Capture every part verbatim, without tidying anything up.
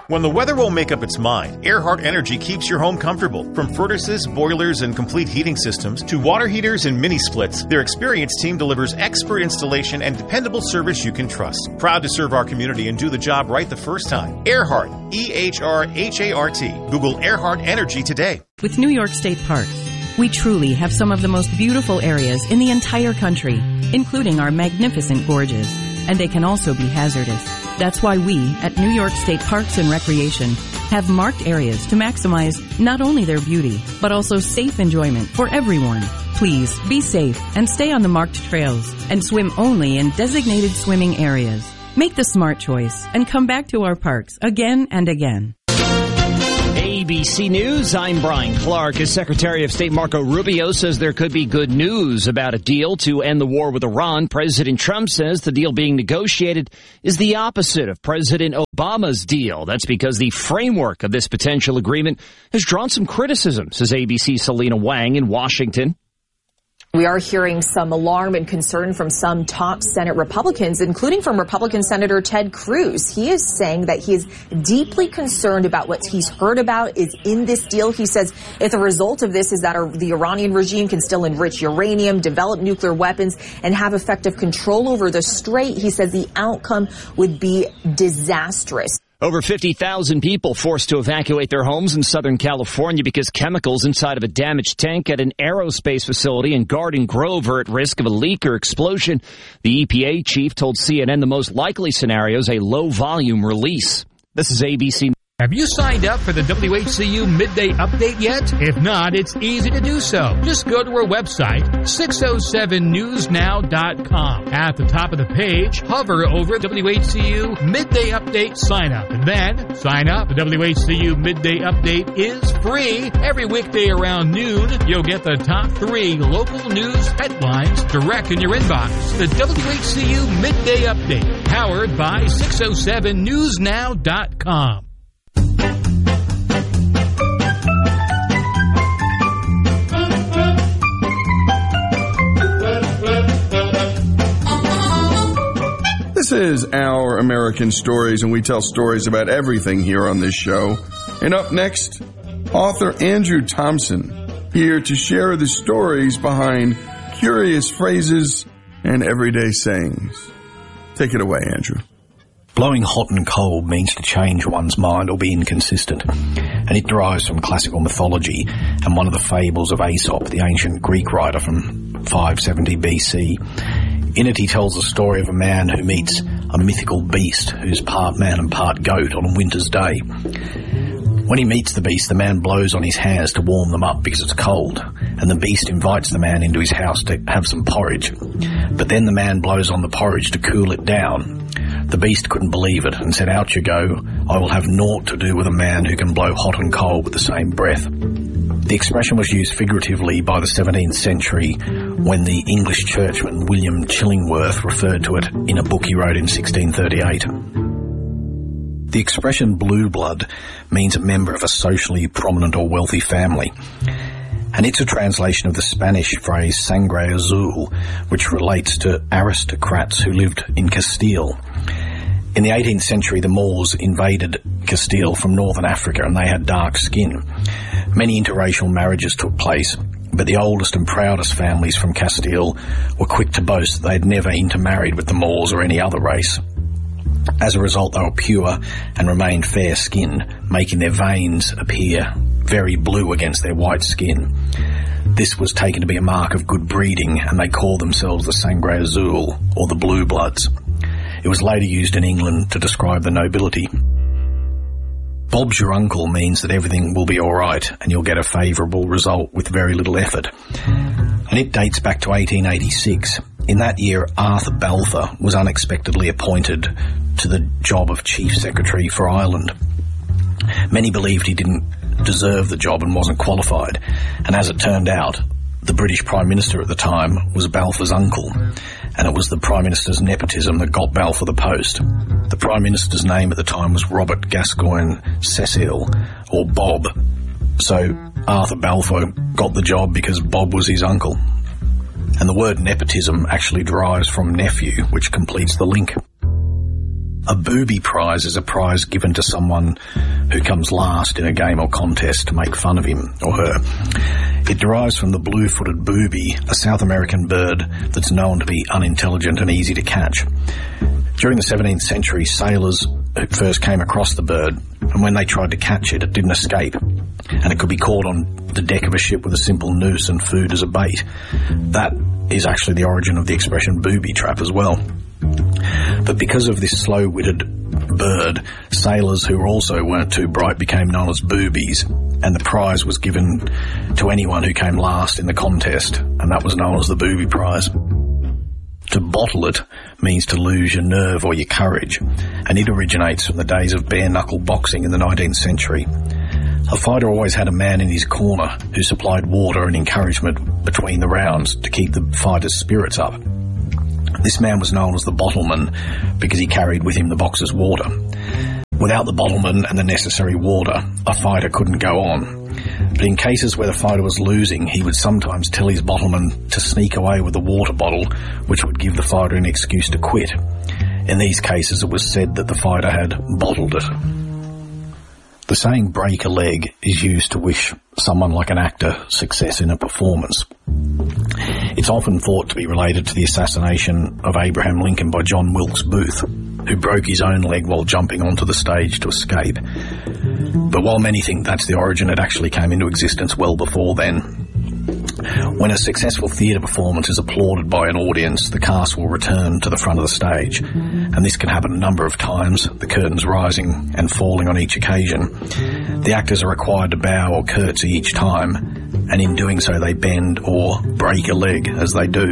When the weather won't make up its mind, Earhart Energy keeps your home comfortable. From furnaces, boilers, and complete heating systems to water heaters and mini splits, their experienced team delivers expert installation and dependable service you can trust. Proud to serve our community and do the job right the first time. Earhart, E H R H A R T. Google Earhart Energy today. With New York State Parks, we truly have some of the most beautiful areas in the entire country, including our magnificent gorges, and they can also be hazardous. That's why we, at New York State Parks and Recreation, have marked areas to maximize not only their beauty, but also safe enjoyment for everyone. Please be safe and stay on the marked trails and swim only in designated swimming areas. Make the smart choice and come back to our parks again and again. A B C News, I'm Brian Clark. As Secretary of State Marco Rubio says there could be good news about a deal to end the war with Iran, President Trump says the deal being negotiated is the opposite of President Obama's deal. That's because the framework of this potential agreement has drawn some criticism, says A B C's Selena Wang in Washington. We are hearing some alarm and concern from some top Senate Republicans, including from Republican Senator Ted Cruz. He is saying that he is deeply concerned about what he's heard about is in this deal. He says if the result of this is that the Iranian regime can still enrich uranium, develop nuclear weapons, and have effective control over the strait, he says the outcome would be disastrous. Over fifty thousand people forced to evacuate their homes in Southern California because chemicals inside of a damaged tank at an aerospace facility in Garden Grove are at risk of a leak or explosion. The E P A chief told C N N the most likely scenario is a low-volume release. This is A B C. Have you signed up for the W H C U Midday Update yet? If not, it's easy to do so. Just go to our website, six oh seven news now dot com. At the top of the page, hover over W H C U Midday Update sign up. And then sign up. The W H C U Midday Update is free. Every weekday around noon, you'll get the top three local news headlines direct in your inbox. The W H C U Midday Update, powered by six oh seven news now dot com. This is Our American Stories, and we tell stories about everything here on this show. And up next, author Andrew Thompson, here to share the stories behind curious phrases and everyday sayings. Take it away, Andrew. Blowing hot and cold means to change one's mind or be inconsistent, and it derives from classical mythology and one of the fables of Aesop, the ancient Greek writer from five seventy B C. In it, he tells the story of a man who meets a mythical beast who's part man and part goat on a winter's day. When he meets the beast, the man blows on his hands to warm them up because it's cold, and the beast invites the man into his house to have some porridge. But then the man blows on the porridge to cool it down. The beast couldn't believe it and said, "Out you go, I will have naught to do with a man who can blow hot and cold with the same breath." The expression was used figuratively by the seventeenth century when the English churchman William Chillingworth referred to it in a book he wrote in sixteen thirty-eight. The expression blue blood means a member of a socially prominent or wealthy family, and it's a translation of the Spanish phrase sangre azul, which relates to aristocrats who lived in Castile. In the eighteenth century, the Moors invaded Castile from northern Africa, and they had dark skin. Many interracial marriages took place, but the oldest and proudest families from Castile were quick to boast that they had never intermarried with the Moors or any other race. As a result, they were pure and remained fair-skinned, making their veins appear very blue against their white skin. This was taken to be a mark of good breeding, and they called themselves the Sangre Azul, or the Blue Bloods. It was later used in England to describe the nobility. Bob's your uncle means that everything will be all right and you'll get a favourable result with very little effort. And it dates back to eighteen eighty-six. In that year, Arthur Balfour was unexpectedly appointed to the job of Chief Secretary for Ireland. Many believed he didn't deserve the job and wasn't qualified, and as it turned out, the British Prime Minister at the time was Balfour's uncle, and it was the Prime Minister's nepotism that got Balfour the post. The Prime Minister's name at the time was Robert Gascoigne Cecil, or Bob, so Arthur Balfour got the job because Bob was his uncle. And the word nepotism actually derives from nephew, which completes the link. A booby prize is a prize given to someone who comes last in a game or contest to make fun of him or her. It derives from the blue-footed booby, a South American bird that's known to be unintelligent and easy to catch. During the seventeenth century, sailors first came across the bird, and when they tried to catch it, it didn't escape, and it could be caught on the deck of a ship with a simple noose and food as a bait. That is actually the origin of the expression booby trap as well. But because of this slow-witted bird, sailors who also weren't too bright became known as boobies, and the prize was given to anyone who came last in the contest, and that was known as the booby prize. To bottle it means to lose your nerve or your courage, and it originates from the days of bare-knuckle boxing in the nineteenth century. A fighter always had a man in his corner who supplied water and encouragement between the rounds to keep the fighter's spirits up. This man was known as the bottleman because he carried with him the boxer's water. Without the bottleman and the necessary water, a fighter couldn't go on. But in cases where the fighter was losing, he would sometimes tell his bottleman to sneak away with a water bottle, which would give the fighter an excuse to quit. In these cases, it was said that the fighter had bottled it. The saying break a leg is used to wish someone like an actor success in a performance. It's often thought to be related to the assassination of Abraham Lincoln by John Wilkes Booth, who broke his own leg while jumping onto the stage to escape. But while many think that's the origin, it actually came into existence well before then. When a successful theatre performance is applauded by an audience, the cast will return to the front of the stage, and this can happen a number of times, the curtains rising and falling on each occasion. The actors are required to bow or curtsy each time, and in doing so they bend or break a leg as they do.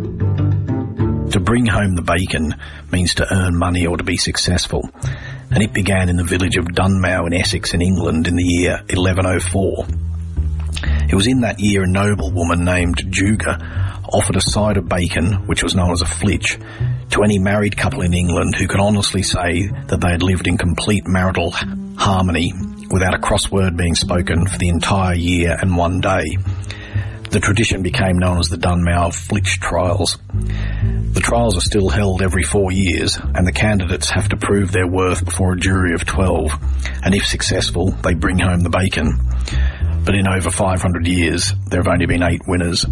To bring home the bacon means to earn money or to be successful, and it began in the village of Dunmow in Essex in England in the year eleven oh four. It was in that year a noblewoman named Juga offered a side of bacon, which was known as a flitch, to any married couple in England who could honestly say that they had lived in complete marital harmony without a cross word being spoken for the entire year and one day. The tradition became known as the Dunmow Flitch Trials. The trials are still held every four years, and the candidates have to prove their worth before a jury of twelve, and if successful, they bring home the bacon. But in over five hundred years, there have only been eight winners.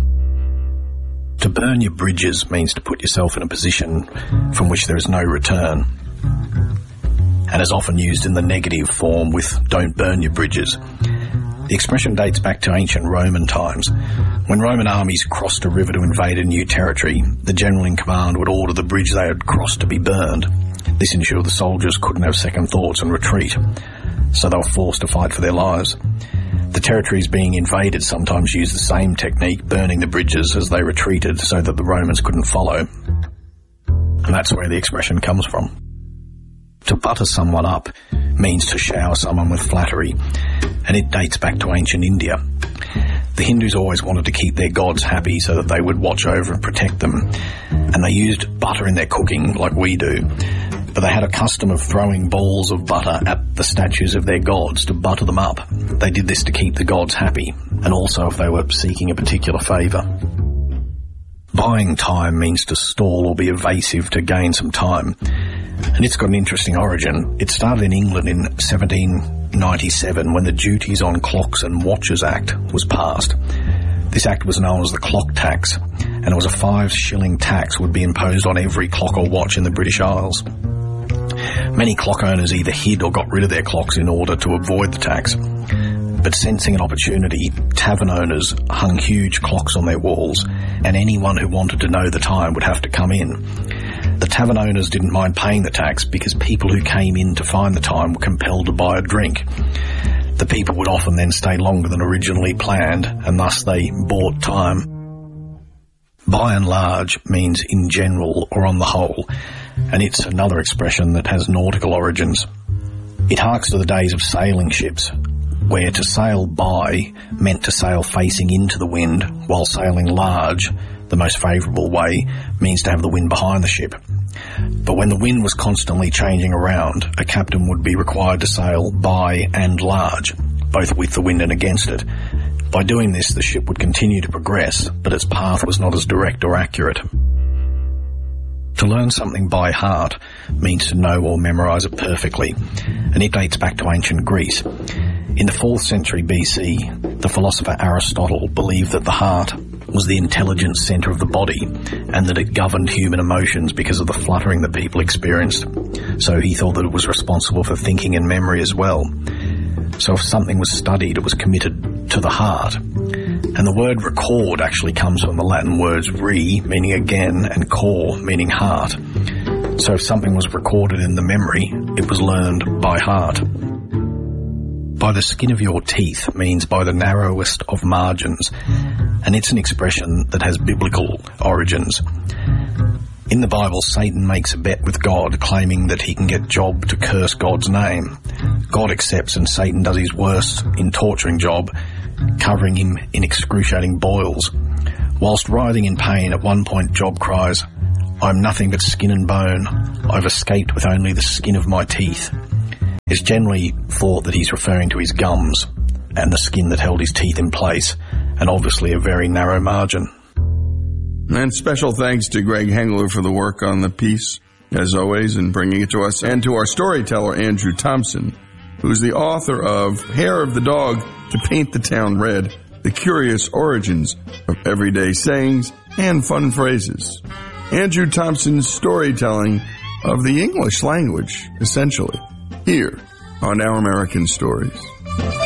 To burn your bridges means to put yourself in a position from which there is no return, and is often used in the negative form with "don't burn your bridges." The expression dates back to ancient Roman times. When Roman armies crossed a river to invade a new territory, the general in command would order the bridge they had crossed to be burned. This ensured the soldiers couldn't have second thoughts and retreat, so they were forced to fight for their lives. The territories being invaded sometimes used the same technique, burning the bridges as they retreated so that the Romans couldn't follow. And that's where the expression comes from. To butter someone up means to shower someone with flattery, and it dates back to ancient India. The Hindus always wanted to keep their gods happy so that they would watch over and protect them, and they used butter in their cooking like we do. But they had a custom of throwing balls of butter at the statues of their gods to butter them up. They did this to keep the gods happy, and also if they were seeking a particular favour. Buying time means to stall or be evasive to gain some time, and it's got an interesting origin. It started in England in seventeen ninety-seven when the Duties on Clocks and Watches Act was passed. This act was known as the clock tax, and it was a five shilling tax would be imposed on every clock or watch in the British Isles. Many clock owners either hid or got rid of their clocks in order to avoid the tax. But sensing an opportunity, tavern owners hung huge clocks on their walls, and anyone who wanted to know the time would have to come in. The tavern owners didn't mind paying the tax because people who came in to find the time were compelled to buy a drink. The people would often then stay longer than originally planned, and thus they bought time. By and large means in general or on the whole, and it's another expression that has nautical origins. It harks to the days of sailing ships, where to sail by meant to sail facing into the wind, while sailing large, the most favourable way, means to have the wind behind the ship. But when the wind was constantly changing around, a captain would be required to sail by and large, both with the wind and against it. By doing this, the ship would continue to progress, but its path was not as direct or accurate. To learn something by heart means to know or memorize it perfectly, and it dates back to ancient Greece. In the fourth century B C, the philosopher Aristotle believed that the heart was the intelligent centre of the body and that it governed human emotions because of the fluttering that people experienced. So he thought that it was responsible for thinking and memory as well. So if something was studied, it was committed to the heart. And the word record actually comes from the Latin words re, meaning again, and cor, meaning heart. So if something was recorded in the memory, it was learned by heart. By the skin of your teeth means by the narrowest of margins, and it's an expression that has biblical origins. In the Bible, Satan makes a bet with God, claiming that he can get Job to curse God's name. God accepts, and Satan does his worst in torturing Job, covering him in excruciating boils. Whilst writhing in pain, at one point Job cries, "I'm nothing but skin and bone. I've escaped with only the skin of my teeth." It's generally thought that he's referring to his gums and the skin that held his teeth in place, and obviously a very narrow margin. And special thanks to Greg Hengler for the work on the piece, as always, in bringing it to us, and to our storyteller, Andrew Thompson, who's the author of Hair of the Dog to Paint the Town Red, The Curious Origins of Everyday Sayings and Fun Phrases. Andrew Thompson's storytelling of the English language, essentially, here on Our American Stories.